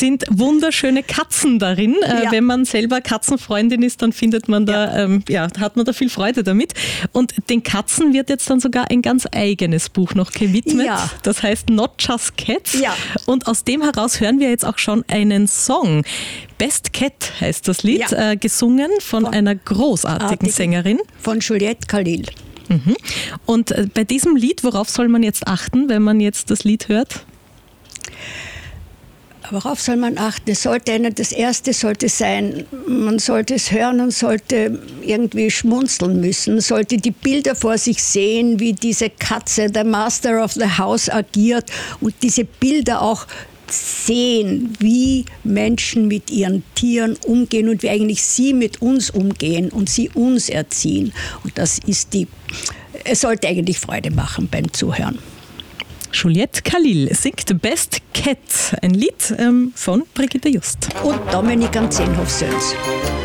sind wunderschöne Katzen darin. Wenn man selber Katzenfreundin ist, dann findet man da, hat man da viel Freude damit. Und den Katzen wird jetzt dann sogar ein ganz eigenes Buch noch gewidmet. Ja. Das heißt Not Just Cats. Ja. Und aus dem heraus hören wir jetzt auch schon einen Song. Best Cat heißt das Lied, gesungen von einer großartigen Sängerin. Von Juliette Khalil. Mhm. Und bei diesem Lied, worauf soll man jetzt achten, wenn man jetzt das Lied hört? Worauf soll man achten? Das Erste sollte sein, man sollte es hören und sollte irgendwie schmunzeln müssen, sollte die Bilder vor sich sehen, wie diese Katze, der Master of the House, agiert und diese Bilder auch sehen, wie Menschen mit ihren Tieren umgehen und wie eigentlich sie mit uns umgehen und sie uns erziehen. Und es sollte eigentlich Freude machen beim Zuhören. Juliette Khalil singt Best Cat, ein Lied von Brigitte Just. Und Dominik am Zeenhof-Söns.